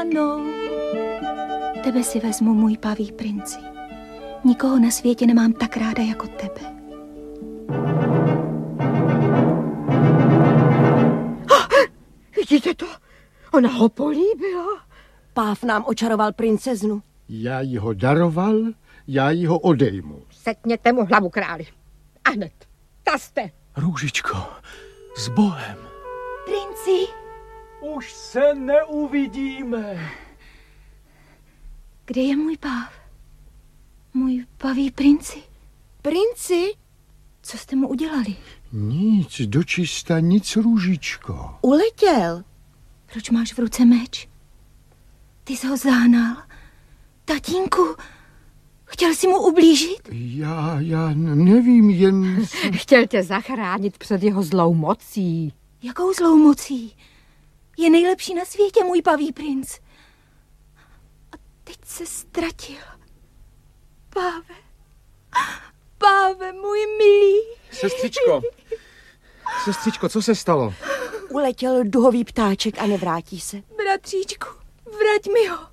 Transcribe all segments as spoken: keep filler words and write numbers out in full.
Ano, tebe si vezmu, můj paví princi. Nikoho na světě nemám tak ráda jako tebe. Vidíte to? Ona ho políbila. Páv nám očaroval princeznu. Já jí ho daroval, já jí ho odejmu. Setněte mu hlavu, králi. A hned. Taste. Růžičko, s Bohem. Princi. Už se neuvidíme. Kde je můj páv? Můj paví princi. Princi? Co jste mu udělali? Nic, dočista nic, Růžičko. Uletěl. Proč máš v ruce meč? Ty jsi ho zahnal. Tatínku, chtěl jsi mu ublížit? Já, já nevím, jen... Chtěl tě zachránit před jeho zlou mocí. Jakou zlou mocí? Je nejlepší na světě, můj paví princ. A teď se ztratil. Páve, páve, můj milý. Sestřičko, sestřičko, co se stalo? Uletěl duhový ptáček a nevrátí se. Bratříčku, vrať mi ho.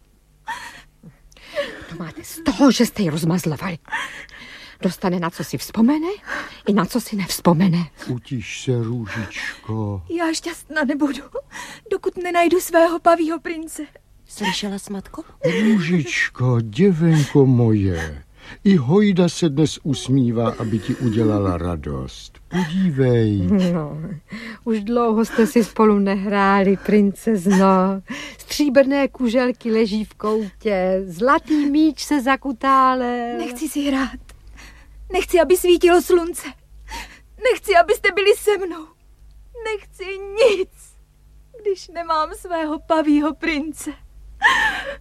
To máte z toho, že jste ji rozmazlovali. Dostane, na co si vzpomene i na co si nevzpomene. Utiš se, Růžičko. Já šťastná nebudu, dokud nenajdu svého pavího prince. Slyšela jsi, matko? Růžičko, děvenko moje, i hojda se dnes usmívá, aby ti udělala radost. Podívej. No, už dlouho jste si spolu nehráli, princezno. Stříbrné kuželky leží v koutě, zlatý míč se zakutálel. Nechci si hrát. Nechci, aby svítilo slunce. Nechci, abyste byli se mnou. Nechci nic, když nemám svého pavího prince.